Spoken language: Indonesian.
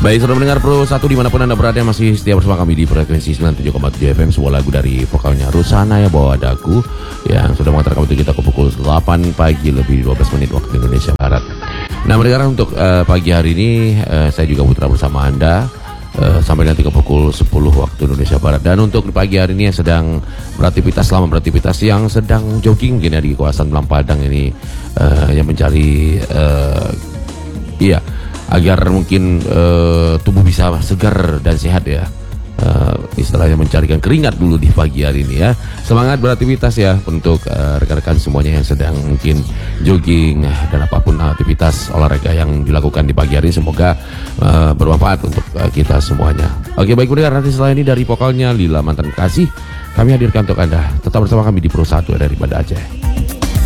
Baik, saudara mendengar Pro 1 dimanapun Anda berada, masih setia bersama kami di frekuensi 97,7 FM. Sebuah lagu dari vokalnya Rusana ya, Bawa Daku, yang sudah mengantarkan waktu kita ke pukul 8 pagi lebih 12 menit waktu Indonesia Barat. Nah, mendengar untuk pagi hari ini saya juga Putra bersama Anda sampai nanti ke pukul 10 waktu Indonesia Barat. Dan untuk di pagi hari ini yang sedang beraktivitas, selamat beraktivitas, yang sedang jogging mungkin ya di kawasan Padang ini, yang mencari agar mungkin tubuh bisa segar dan sehat ya, istilahnya mencarikan keringat dulu di pagi hari ini ya. Semangat beraktivitas ya untuk rekan-rekan semuanya yang sedang mungkin jogging dan apapun aktivitas olahraga yang dilakukan di pagi hari, semoga bermanfaat untuk kita semuanya. Oke, baik, mendengar nanti setelah ini dari vokalnya Lila Mantan Kasih, kami hadirkan untuk Anda. Tetap bersama kami di Pro 1 dari Banda Aceh.